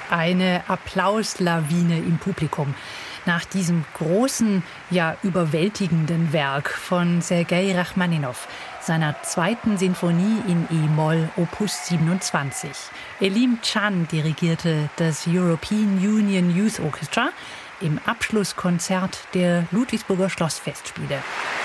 eine Applauslawine im Publikum nach diesem großen, ja überwältigenden Werk von Sergei Rachmaninow, seiner zweiten Sinfonie in E-Moll, Opus 27. Elim Can dirigierte das European Union Youth Orchestra im Abschlusskonzert der Ludwigsburger Schlossfestspiele.